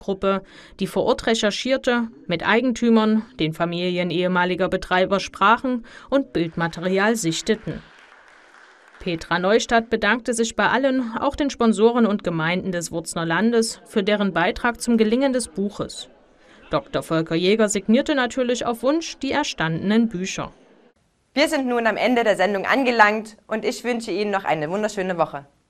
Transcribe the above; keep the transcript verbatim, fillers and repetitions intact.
Gruppe, die vor Ort recherchierte, mit Eigentümern, den Familien ehemaliger Betreiber sprachen und Bildmaterial sichteten. Petra Neustadt bedankte sich bei allen, auch den Sponsoren und Gemeinden des Wurzner Landes, für deren Beitrag zum Gelingen des Buches. Doktor Volker Jäger signierte natürlich auf Wunsch die erstandenen Bücher. Wir sind nun am Ende der Sendung angelangt und ich wünsche Ihnen noch eine wunderschöne Woche.